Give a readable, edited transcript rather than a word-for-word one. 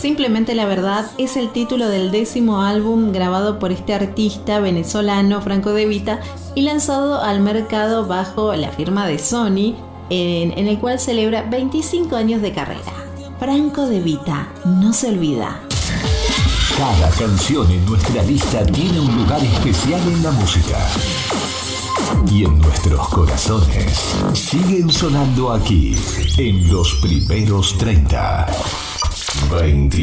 Simplemente la verdad es el título del 10º álbum grabado por este artista venezolano Franco De Vita y lanzado al mercado bajo la firma de Sony, en el cual celebra 25 años de carrera. Franco De Vita, no se olvida. Cada canción en nuestra lista tiene un lugar especial en la música. Y en nuestros corazones siguen sonando aquí, en los primeros 30. 25